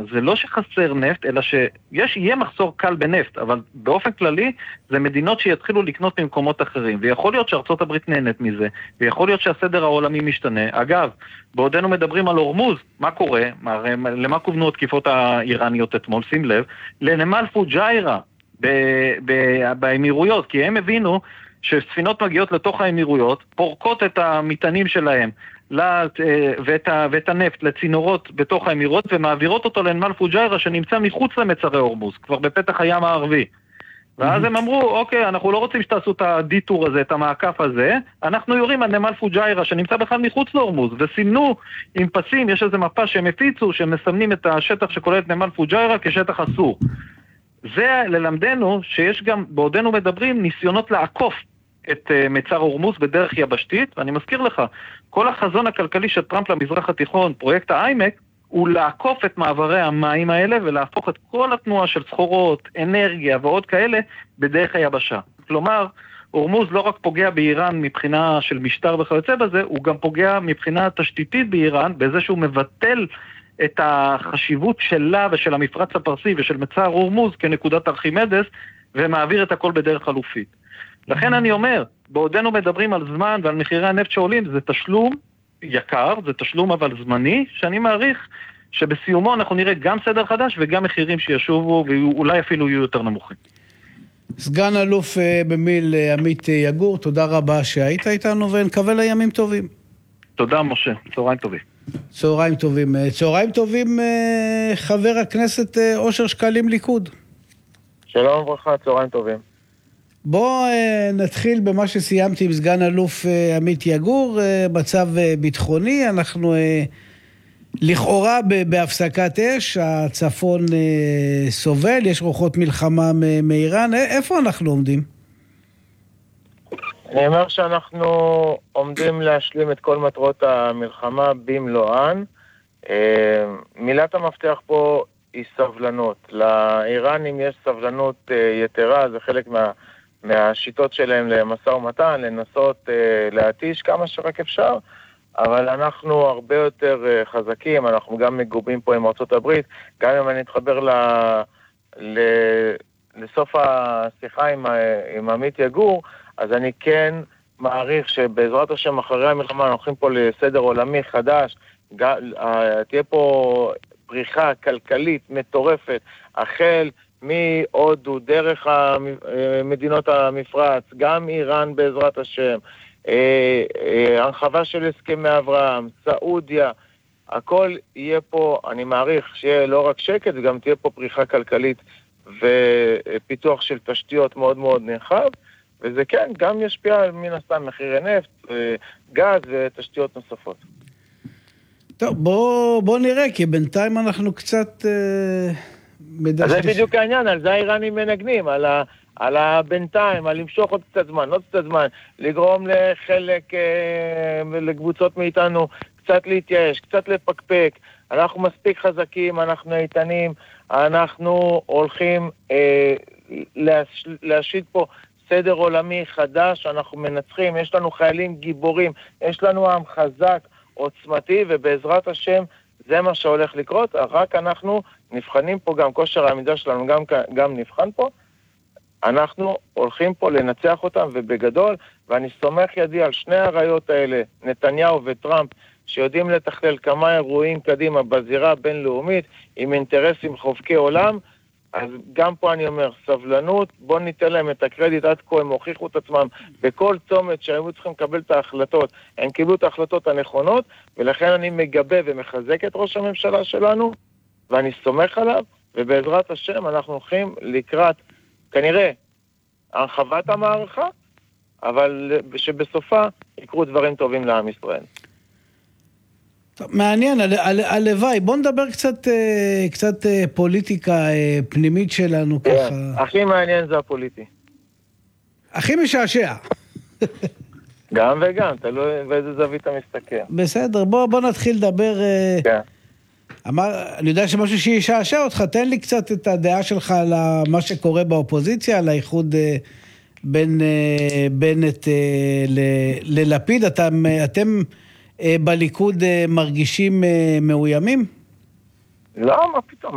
זה לא שחסר נפט, אלא יהיה מחסור קל בנפט, אבל באופן כללי זה מדינות שיתחילו לקנות ממקומות אחרים, ויכול להיות שארצות הברית נהנית מזה, ויכול להיות שהסדר העולמי משתנה. אגב, בעודנו מדברים על הורמוז, מה קורה? למה כוונו התקיפות האיראניות אתמול? שים לב, לנמל פוג'יירה באמירויות, כי הם הבינו שספינות מגיעות לתוך האמירויות, פורקות את המטענים שלהם, ואת הנפט לצינורות בתוך האמירויות, ומעבירות אותו לנמל פוג'יירה שנמצא מחוץ למצרי הורמוז, כבר בפתח הים הערבי. ואז הם אמרו, אוקיי, אנחנו לא רוצים שתעשו את הדיטור הזה, את המעקף הזה, אנחנו יורים על נמל פוג'יירה שנמצא בכלל מחוץ להורמוז, וסימנו עם פסים, יש איזו מפה שהם הפיצו, שמסמנים את השטח שכולל את נמל פוג'יירה כשטח אסור. זה ללמדנו שיש גם, בעודנו מדברים, ניסיונות לעקוף את מצר הורמוז בדרך יבשתית, ואני מזכיר לך, כל החזון הכלכלי של טראמפ למזרח התיכון, פרויקט האיימק, הוא לעקוף את מעברי המים האלה, ולהפוך את כל התנועה של סחורות, אנרגיה ועוד כאלה, בדרך היבשה. כלומר, הורמוז לא רק פוגע באיראן מבחינה של משטר וכיוצא בזה, הוא גם פוגע מבחינה תשתיתית באיראן, בזה שהוא מבטל את החשיבות שלה ושל המפרץ הפרסי ושל מצר הורמוז כנקודת ארכימדס, ומעביר את הכל בדרך חלופית. לכן אני אומר, בעודנו מדברים על זמן ועל מחירי הנפט שעולים, זה תשלום יקר, זה תשלום אבל זמני, שאני מעריך שבסיומו אנחנו נראה גם סדר חדש וגם מחירים שישובו ואולי אפילו יהיו יותר נמוכים. סגן אלוף במיל עמית יגור, תודה רבה שהיית איתנו ונקווה לימים טובים. תודה משה, צהריים טובים. צהריים טובים. צהריים טובים חבר הכנסת אושר שקלים ליכוד. שלום וברכה, צהריים טובים. בוא נתחיל במה שסיימתי עם סגן אלוף עמית יגור, מצב ביטחוני, אנחנו לכאורה בהפסקת אש, הצפון סובל, יש רוחות מלחמה מאיראן, איפה אנחנו עומדים? אני אומר שאנחנו עומדים להשלים את כל מטרות המלחמה במלואן. מילת המפתח פה היא סבלנות. לאיראנים יש סבלנות יתרה, זה חלק מהשיטות שלהם למשא ומתן, לנסות להתיש כמה שרק אפשר, אבל אנחנו הרבה יותר חזקים, אנחנו גם מגובים פה עם ארצות הברית, גם אם אני אתחבר לסוף השיחה עם עמית יגור, אז אני כן מעריך שבעזרת השם אחרי המלחמה אנחנו הולכים פה לסדר עולמי חדש, תהיה פה פריחה כלכלית מטורפת, החל מהודו, דרך מדינות המפרץ, גם איראן בעזרת השם, הרחבה של הסכמי אברהם, סעודיה, הכל יהיה פה, אני מעריך שיהיה לא רק שקט, גם תהיה פה פריחה כלכלית ופיתוח של תשתיות מאוד מאוד נרחב, וזה כן, גם ישפיע על מן הסתם מחירי נפט, גז ותשתיות נוספות. טוב, בוא נראה, כי בינתיים אנחנו קצת אז זה בדיוק העניין, על זה האיראנים מנגנים, על הבינתיים, על למשוך עוד קצת זמן, עוד קצת זמן, לגרום לחלק, לקבוצות מאיתנו, קצת להתייאש, קצת לפקפק, אנחנו מספיק חזקים, אנחנו איתנים, אנחנו הולכים להשית פה סדר עולמי חדש, אנחנו מנצחים, יש לנו חיילים גיבורים, יש לנו עם חזק, עוצמתי, ובעזרת השם זה מה שהולך לקרות, רק אנחנו נבחנים פה, גם כושר העמידה שלנו גם נבחן פה, אנחנו הולכים פה לנצח אותם ובגדול, ואני סומך ידי על שני הראיות האלה, נתניהו וטראמפ, שיודעים לתכלל כמה אירועים קדימה בזירה הבינלאומית, עם אינטרסים חובקי עולם, אז גם פה אני אומר, סבלנות, בוא ניתן להם את הקרדיט עד כה, הם הוכיחו את עצמם בכל צומת שהיו צריכים לקבל את ההחלטות, הם קיבלו את ההחלטות הנכונות, ולכן אני מגבה ומחזק את ראש הממשלה שלנו, ואני סומך עליו, ובעזרת השם אנחנו הולכים לקראת, כנראה, הרחבת המערכה, אבל שבסופה יקרו דברים טובים לעם ישראל. מעניין, הלוואי, בוא נדבר קצת פוליטיקה פנימית שלנו ככה. הכי מעניין זה הפוליטי. הכי משעשע. גם וגם, תלוי באיזה זווית אתה מסתכל. בסדר, בוא נתחיל לדבר. כן. אני יודע שמשהו שישעשע אותך, תן לי קצת את הדעה שלך על מה שקורה באופוזיציה, על האיחוד בין בנט ללפיד. אתם בליכוד מרגישים מאוימים? לא, מה פתאום?